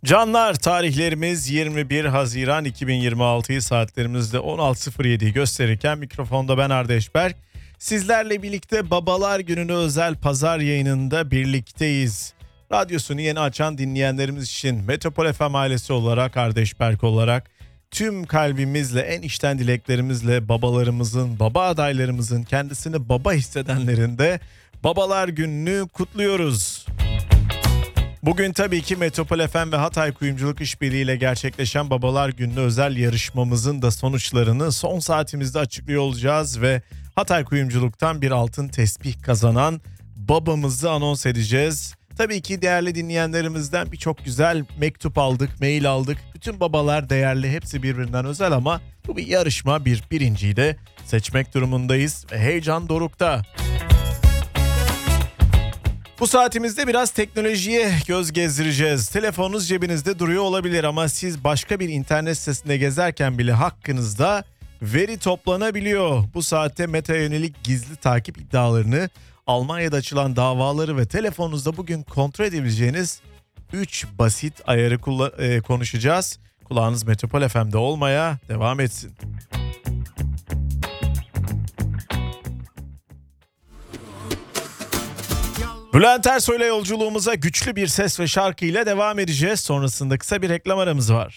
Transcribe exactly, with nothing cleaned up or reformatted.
Canlar, tarihlerimiz yirmi bir Haziran iki bin yirmi altıyı saatlerimizde on altı sıfır yediyi gösterirken mikrofonda ben Ardeş Berk. Sizlerle birlikte Babalar Günü'ne özel pazar yayınında birlikteyiz. Radyosunu yeni açan dinleyenlerimiz için Metropol F M ailesi olarak, Ardeş Berk olarak tüm kalbimizle, en içten dileklerimizle babalarımızın, baba adaylarımızın, kendisini baba hissedenlerin de Babalar Günü'nü kutluyoruz. Bugün tabii ki Metropol F M ve Hatay Kuyumculuk İşbirliği ile gerçekleşen Babalar Günü'ne özel yarışmamızın da sonuçlarını son saatimizde açıklıyor olacağız ve Hatay Kuyumculuk'tan bir altın tesbih kazanan babamızı anons edeceğiz. Tabii ki değerli dinleyenlerimizden birçok güzel mektup aldık, mail aldık. Bütün babalar değerli, hepsi birbirinden özel ama bu bir yarışma, bir birinciyi de seçmek durumundayız ve heyecan dorukta. Bu saatimizde biraz teknolojiye göz gezdireceğiz. Telefonunuz cebinizde duruyor olabilir ama siz başka bir internet sitesinde gezerken bile hakkınızda veri toplanabiliyor. Bu saatte Meta'ya yönelik gizli takip iddialarını, Almanya'da açılan davaları ve telefonunuzda bugün kontrol edebileceğiniz üç basit ayarı kullan- konuşacağız. Kulağınız Metropol F M'de olmaya devam etsin. Bülent Ersoy'la yolculuğumuza güçlü bir ses ve şarkıyla devam edeceğiz. Sonrasında kısa bir reklam aramız var.